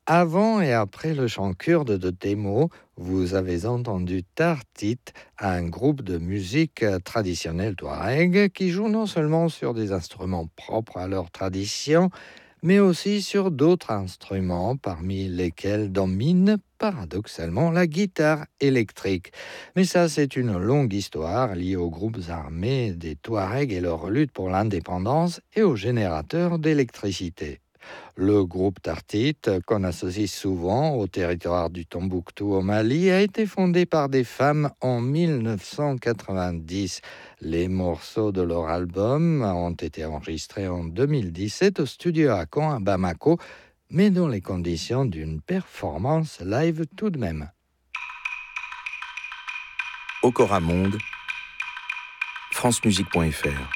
Avant et après le chant kurde de Temo, vous avez entendu Tartit, un groupe de musique traditionnelle touareg qui joue non seulement sur des instruments propres à leur tradition, mais aussi sur d'autres instruments, parmi lesquels domine paradoxalement la guitare électrique. Mais ça, c'est une longue histoire liée aux groupes armés des Touaregs et leur lutte pour l'indépendance et aux générateurs d'électricité. Le groupe Tartit, qu'on associe souvent au territoire du Tombouctou au Mali, a été fondé par des femmes en 1990. Les morceaux de leur album ont été enregistrés en 2017 au studio à Caen à Bamako, mais dans les conditions d'une performance live tout de même. Okora Monde, francemusique.fr.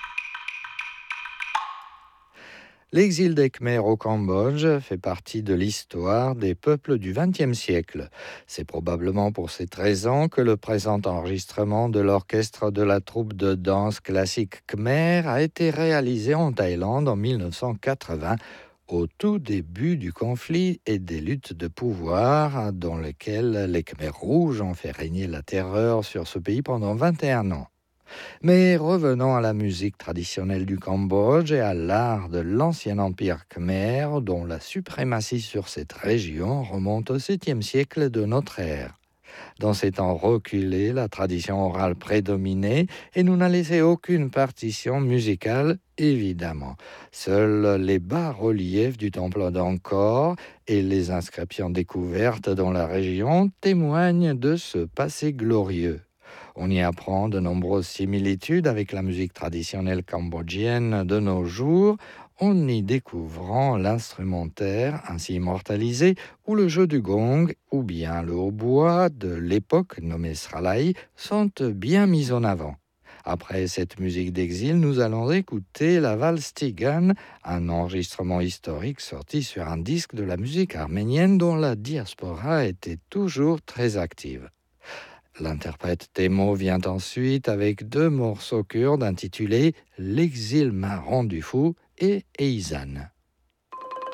L'exil des Khmers au Cambodge fait partie de l'histoire des peuples du XXe siècle. C'est probablement pour cette raison que le présent enregistrement de l'orchestre de la troupe de danse classique Khmer a été réalisé en Thaïlande en 1980, au tout début du conflit et des luttes de pouvoir dans lesquelles les Khmers rouges ont fait régner la terreur sur ce pays pendant 21 ans. Mais revenons à la musique traditionnelle du Cambodge et à l'art de l'ancien empire khmer, dont la suprématie sur cette région remonte au 7e siècle de notre ère. Dans ces temps reculés, la tradition orale prédominait et nous n'a laissé aucune partition musicale, évidemment. Seuls les bas-reliefs du temple d'Angkor et les inscriptions découvertes dans la région témoignent de ce passé glorieux. On y apprend de nombreuses similitudes avec la musique traditionnelle cambodgienne de nos jours, en y découvrant l'instrumentaire ainsi immortalisé ou le jeu du gong ou bien le hautbois de l'époque nommé Sralai sont bien mis en avant. Après cette musique d'exil, nous allons écouter la valse Tigan, un enregistrement historique sorti sur un disque de la musique arménienne dont la diaspora était toujours très active. L'interprète Temo vient ensuite avec 2 morceaux kurdes intitulés L'exil m'a rendu fou et Eizan.